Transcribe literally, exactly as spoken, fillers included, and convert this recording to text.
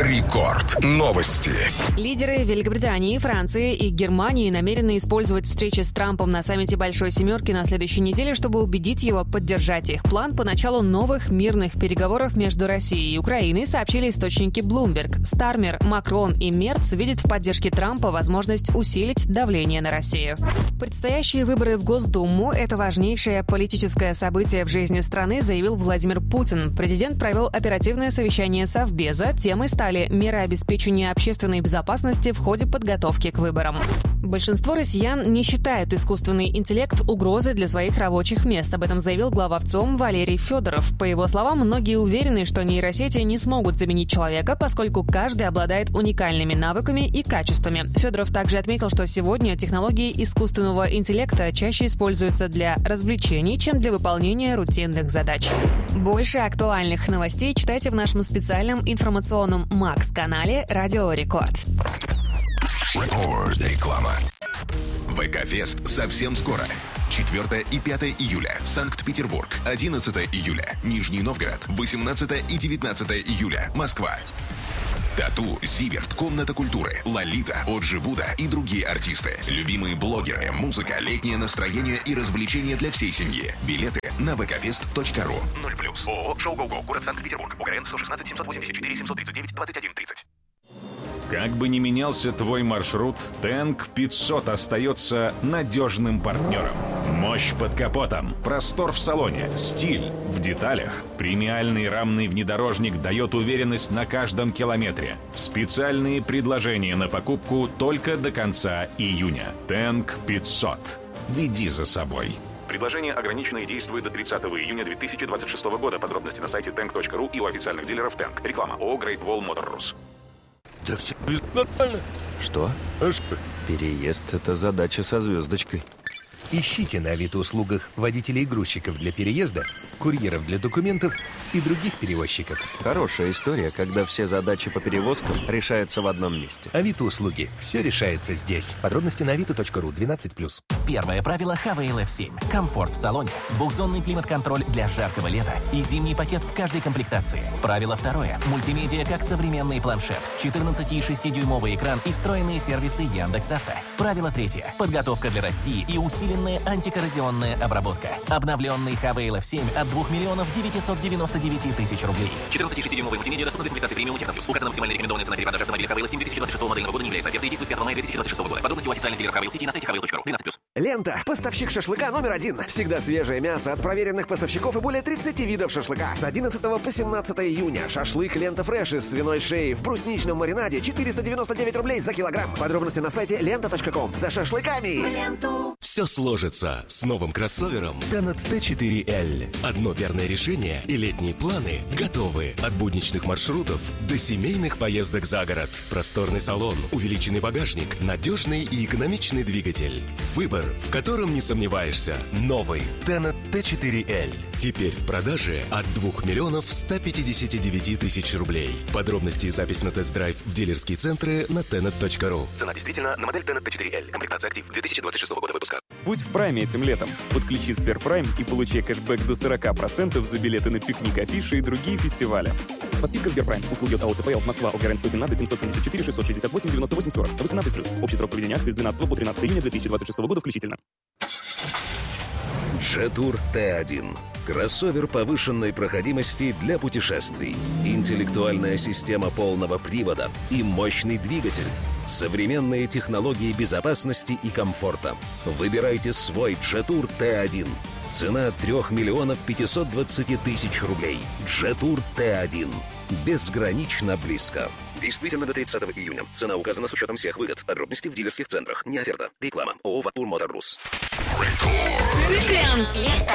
Рекорд. Новости. Лидеры Великобритании, Франции и Германии намерены использовать встречи с Трампом на саммите Большой Семерки на следующей неделе, чтобы убедить его поддержать их план по началу новых мирных переговоров между Россией и Украиной, сообщили источники Bloomberg. Стармер, Макрон и Мерц видят в поддержке Трампа возможность усилить давление на Россию. Предстоящие выборы в Госдуму – это важнейшее политическое событие в жизни страны, заявил Владимир Путин. Президент провел оперативное совещание Совбеза. Темой стали меры обеспечения общественной безопасности в ходе подготовки к выборам. Большинство россиян не считают искусственный интеллект угрозой для своих рабочих мест. Об этом заявил глава ВЦИОМ Валерий Федоров. По его словам, многие уверены, что нейросети не смогут заменить человека, поскольку каждый обладает уникальными навыками и качествами. Федоров также отметил, что сегодня технологии искусственного интеллекта чаще используются для развлечений, чем для выполнения рутинных задач. Больше актуальных новостей читайте в нашем специальном информационном Макс-канале «Радио Рекорд». Рекорд. Реклама. ВК-фест совсем скоро. четвёртого и пятого июля. Санкт-Петербург. одиннадцатого июля. Нижний Новгород. восемнадцатого и девятнадцатого июля. Москва. Тату, Зиверт, Комната культуры, Лолита, Оджи Буда и другие артисты. Любимые блогеры, музыка, летнее настроение и развлечения для всей семьи. Билеты на вэ ка фест точка ру. ноль плюс. ООО «Шоу Гоу-Гоу», город Санкт-Петербург. УГРН сто шестнадцать семьсот восемьдесят четыре семьсот тридцать девять двадцать один тридцать. Как бы ни менялся твой маршрут, Тэнк пятьсот остается надежным партнером. Мощь под капотом, простор в салоне, стиль в деталях. Премиальный рамный внедорожник дает уверенность на каждом километре. Специальные предложения на покупку только до конца июня. Тэнк пятьсот. Веди за собой. Предложение ограничено и действует до тридцатого июня две тысячи двадцать шестого года. Подробности на сайте тэнк точка ру и у официальных дилеров Тэнк. Реклама ООО Great Wall Motors. Да все нормально. Что? А что? Переезд — это задача со звездочкой. Ищите на Авито-услугах водителей и грузчиков для переезда, курьеров для документов и других перевозчиков. Хорошая история, когда все задачи по перевозкам решаются в одном месте. Авито-услуги. Все решается здесь. Подробности на авито точка ру. двенадцать плюс. Первое правило эйч ви эл эф семь. Комфорт в салоне, двухзонный климат-контроль для жаркого лета и зимний пакет в каждой комплектации. Правило второе. Мультимедиа как современный планшет, четырнадцати и шестидюймовый экран и встроенные сервисы Яндекс.Авто. Правило третье. Подготовка для России и усиленная антикоррозионная обработка. Обновленный эйч ви эл эф семь от двух миллионов девятисот девяноста девяти тысяч рублей. четырнадцати и шестидюймовый мультимедиа доступна для комплектации премиум Техноплюс. Указана максимально рекомендованная цена перепродажи автомобиля эйч ви эл эф семь две тысячи двадцать шестого модельного года не является офертой и действует с пятого мая две тысячи двадцать шестого года. Подробности у официальных дилеров эйч ви эл City на сайте эйч ви эл точка ру. двенадцать плюс. Лента. Поставщик шашлыка номер один. Всегда свежее мясо от проверенных поставщиков и более тридцати видов шашлыка. С одиннадцатого по семнадцатое июня. Шашлык Лента Фреш из свиной шеи в брусничном маринаде. четыреста девяносто девять рублей за килограмм. Подробности на сайте лента точка ком. За шашлыками. Ленту. Все сложится с новым кроссовером Tenet ти четыре эл. Одно верное решение и летние планы готовы. От будничных маршрутов до семейных поездок за город. Просторный салон, увеличенный багажник, надежный и экономичный двигатель. Выбор, в котором не сомневаешься. Новый Tenet ти четыре эл. Теперь в продаже от двух миллионов ста пятидесяти девяти тысяч рублей. Подробности и запись на тест-драйв в дилерские центры на тенет точка ру. Цена действительно на модель Tenet ти четыре эл. Комплектация «Актив» две тысячи двадцать шестого года выпуска. Будь в прайме этим летом. Подключи Сберпрайм и получай кэшбэк до сорок процентов за билеты на пикник, афиши и другие фестивали. Подписка Сберпрайм. Услуги от АО ЦПЛ Москва. ОГРН сто семнадцать семьсот семьдесят четыре шестьсот шестьдесят восемь девяносто восемь сорок. восемнадцать плюс. Общий срок проведения акции с двенадцатого по тринадцатое июня две тысячи двадцать шестого года включительно. Джетур ти один. Кроссовер повышенной проходимости для путешествий. Интеллектуальная система полного привода и мощный двигатель. Современные технологии безопасности и комфорта. Выбирайте свой Джетур ти один. Цена трех миллионов пятисот двадцати тысяч рублей. Джетур ти один. Безгранично близко. Действительно до тридцатого июня. Цена указана с учетом всех выгод. Подробности в дилерских центрах. Не оферта. Реклама. ООО «Ватур Мотор Рус». Концерт